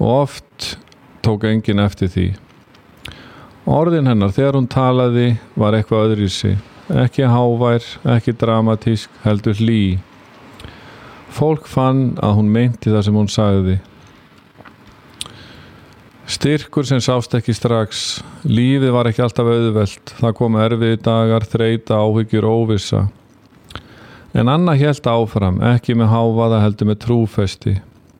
og oft tók enginn eftir því. Orðin hennar þegar hún talaði var eitthvað öðruvísi, ekki hávær, ekki dramatísk, heldur hlý. Fólk fann að hún meinti það sem hún sagði. Styrkur sem sást ekki strax. Lífið var ekki alltaf auðvelt. Það komu erfiðir dagar, þreyta, áhyggjur, óvissa. En Anna hélt áfram, ekki með hávaða heldur með trúfesti.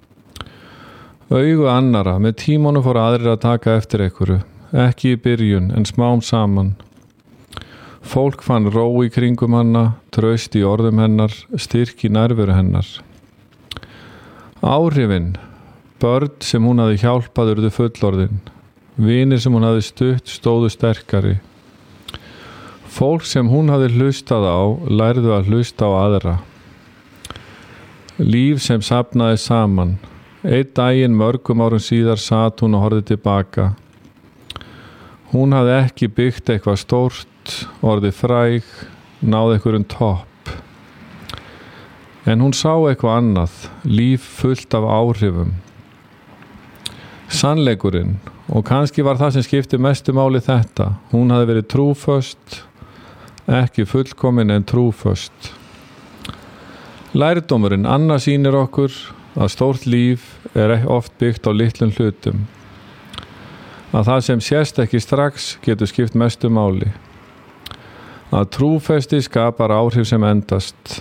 Augu annara, með tímanum fóru aðrir að taka eftir einhverju. Ekki í byrjun, en smám saman. Fólk fann ró í kringum hana, traust í orðum hennar, styrk í nærveru hennar. Áhrifin. Börn sem hún hafði hjálpað urðu fullorðin. Vinir sem hún hafði stutt stóðu sterkari. Fólk sem hún hafði hlustað á lærðu að hlusta á aðra. Líf sem safnaði saman. Einn daginn mörgum árum síðar sat hún og horfði tilbaka. Hún hafði ekki byggt eitthvað stórt, orðið fræg, náði einhverjum topp. En hún sá eitthvað annað, líf fullt af áhrifum. Sannleikurinn, og kannski var það sem skipti mestu máli þetta. Hún hafði verið trúföst, ekki fullkomin en trúföst. Lærdómurinn. Anna sýnir okkur að stórt líf er oft byggt á litlum hlutum. Að það sem sést ekki strax getur skipt mestu máli. Að trúfesti skapar áhrif sem endast.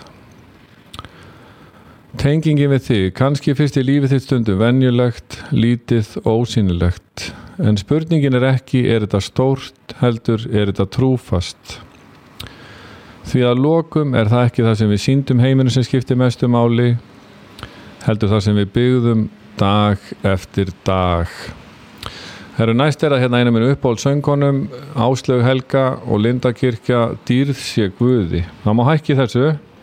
Tengingin við þig, kannski fyrst í lífið þitt stundum venjulegt, lítið, ósýnilegt. En spurningin er ekki, er þetta stórt, heldur, er þetta trúfast? Því að lokum er það ekki það sem við sýndum heiminu sem skiptir mestu máli, heldur það sem við byggðum dag eftir dag. Herru, næst er það hérna einu minn uppáhald söngkonum, Áslaug Helga og Linda Kirkja, Dýrð sé Guði. Það má hækki þessu.